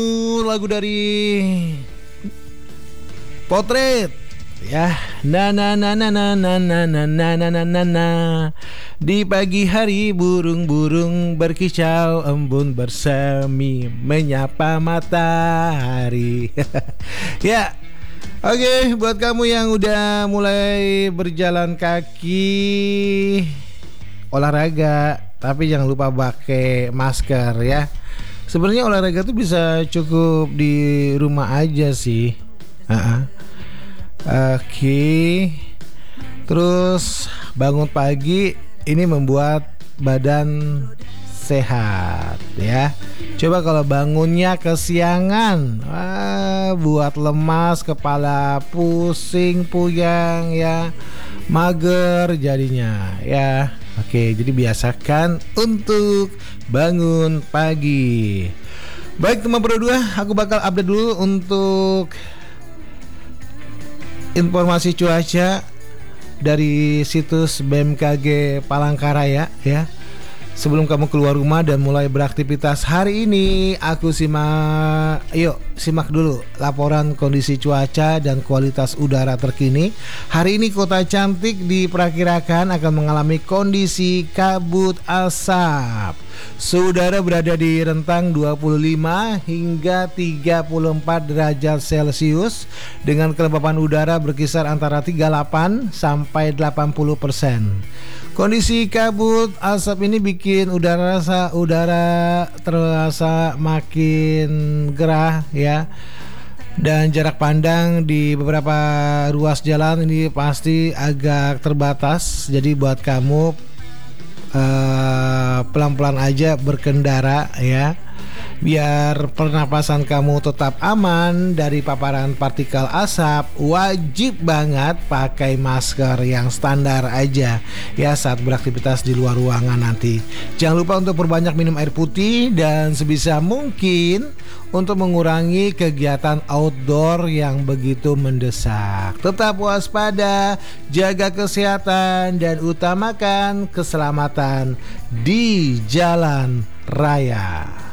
Lagu dari Potret ya. Na na na na na na na na na na na na na. Di pagi hari burung-burung berkicau, embun bersemi menyapa matahari. Ya. Oke, buat kamu yang udah mulai berjalan kaki, olahraga, tapi jangan lupa pakai masker ya. Sebenarnya olahraga tuh bisa cukup di rumah aja sih. Oke. Terus bangun pagi ini membuat badan sehat ya. Coba kalau bangunnya kesiangan, buat lemas, kepala pusing, puyang ya, mager jadinya ya. Oke, jadi biasakan untuk bangun pagi. Baik teman Pro 2, aku bakal update dulu untuk informasi cuaca dari situs BMKG Palangkaraya ya. Sebelum kamu keluar rumah dan mulai beraktivitas hari ini, aku simak dulu laporan kondisi cuaca dan kualitas udara terkini. Hari ini Kota Cantik diperkirakan akan mengalami kondisi kabut asap. Suhu udara berada di rentang 25 hingga 34 derajat Celcius dengan kelembapan udara berkisar antara 38 sampai 80%. Kondisi kabut asap ini bikin udara terasa makin gerah ya. Dan jarak pandang di beberapa ruas jalan ini pasti agak terbatas. Jadi buat kamu pelan-pelan aja berkendara ya, biar pernapasan kamu tetap aman dari paparan partikel asap. Wajib banget pakai masker yang standar aja ya saat beraktivitas di luar ruangan nanti. Jangan lupa untuk perbanyak minum air putih dan sebisa mungkin untuk mengurangi kegiatan outdoor yang begitu mendesak. Tetap waspada, jaga kesehatan dan utamakan keselamatan di jalan raya.